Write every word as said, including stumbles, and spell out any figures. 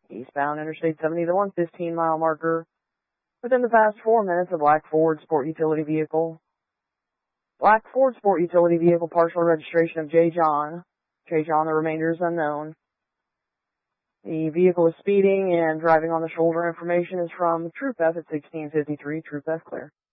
Eastbound Interstate seventy, the one fifteen mile marker. Within the past four minutes, a black Ford Sport Utility vehicle. Black Ford Sport Utility vehicle, partial registration of J. John. J. John, the remainder is unknown. The vehicle is speeding and driving on the shoulder. Information is from Troop F at sixteen fifty-three. Troop F clear.